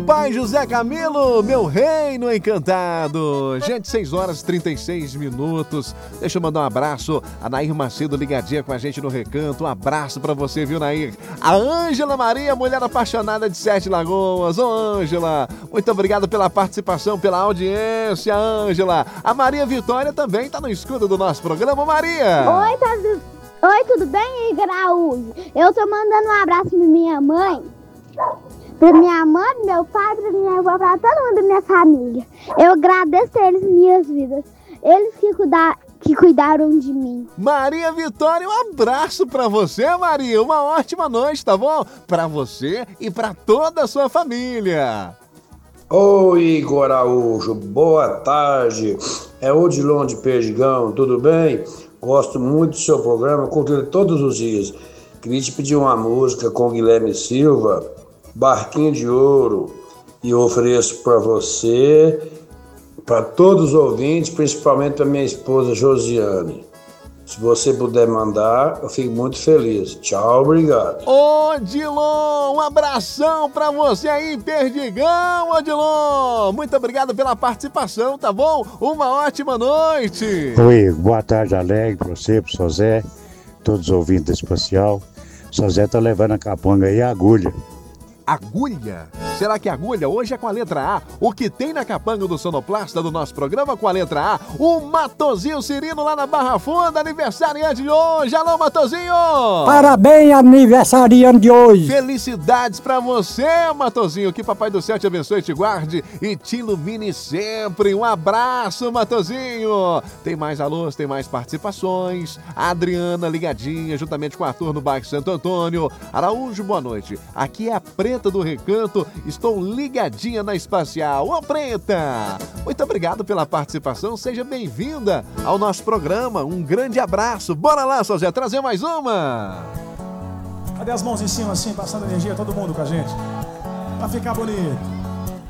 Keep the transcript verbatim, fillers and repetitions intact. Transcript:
Pai José Camilo, meu reino encantado. Gente, seis horas e trinta e seis minutos. Deixa eu mandar um abraço. A Nair Macedo ligadinha com a gente no Recanto. Um abraço pra você, viu, Nair? A Ângela Maria, mulher apaixonada de Sete Lagoas. Ô, Ângela, muito obrigado pela participação, pela audiência, Ângela. A Maria Vitória também tá no escudo do nosso programa. Maria! Oi, tá... Oi, tudo bem, Graújo? Eu tô mandando um abraço pra minha mãe. Pra minha mãe, meu pai, pra minha avó, pra todo mundo da minha família. Eu agradeço a eles minhas vidas. Eles que, cuida, que cuidaram de mim. Maria Vitória, um abraço pra você, Maria. Uma ótima noite, tá bom? Pra você e pra toda a sua família. Oi, Igor Araújo, boa tarde. É Odilon de Perdigão, tudo bem? Gosto muito do seu programa, curto ele todos os dias. Queria te pedir uma música com Guilherme Silva, Barquinho de Ouro, e eu ofereço para você, para todos os ouvintes, principalmente para minha esposa Josiane. Se você puder mandar, eu fico muito feliz. Tchau, obrigado. Odilon, um abração pra você aí, Perdigão, Odilon. Muito obrigado pela participação, tá bom? Uma ótima noite. Oi, boa tarde, Alegre, pra você, pro seu Zé, todos os ouvintes do Espacial. O seu Zé tá levando a capanga aí, a agulha. Agulha? Será que agulha hoje é com a letra A? O que tem na capanga do Sonoplasta do nosso programa com a letra A? O Matozinho Cirino lá na Barra Funda, aniversariante de hoje. Alô, Matozinho! Parabéns, aniversariante de hoje. Felicidades pra você, Matozinho. Que Papai do Céu te abençoe e te guarde e te ilumine sempre. Um abraço, Matozinho. Tem mais alôs, tem mais participações. A Adriana ligadinha, juntamente com o Arthur no bairro Santo Antônio. Araújo, boa noite. Aqui é a Preta do Recanto. Estou ligadinha na Espacial. Ô, Preta! Muito obrigado pela participação. Seja bem-vinda ao nosso programa. Um grande abraço. Bora lá, seu Zé, trazer mais uma. Cadê as mãos em cima assim, passando energia, todo mundo com a gente? Pra ficar bonito.